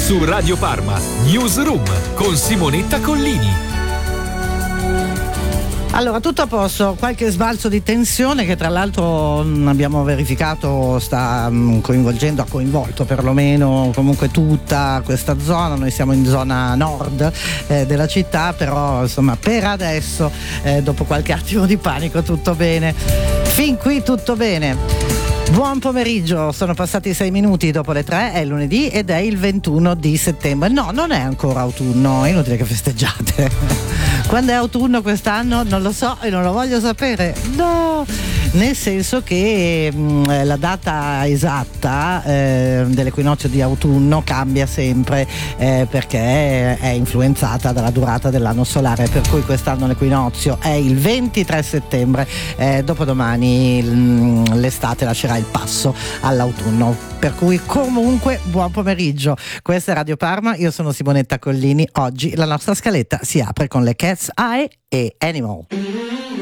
Su Radio Parma, Newsroom con Simonetta Collini. Allora, tutto a posto, qualche sbalzo di tensione che tra l'altro abbiamo verificato sta ha coinvolto perlomeno comunque tutta questa zona. Noi siamo in zona nord della città, però insomma per adesso dopo qualche attimo di panico tutto bene, fin qui tutto bene. Buon pomeriggio, sono passati 6 minuti dopo le 3, è lunedì ed è il 21 di settembre. No, non è ancora autunno, è inutile che festeggiate. Quando è autunno quest'anno non lo so e non lo voglio sapere, no! Nel senso che la data esatta dell'equinozio di autunno cambia sempre perché è influenzata dalla durata dell'anno solare, per cui quest'anno l'equinozio è il 23 settembre, dopodomani l'estate lascerà il passo all'autunno, per cui comunque buon pomeriggio. Questa è Radio Parma, io sono Simonetta Collini. Oggi la nostra scaletta si apre con le Cat's Eye e Animal.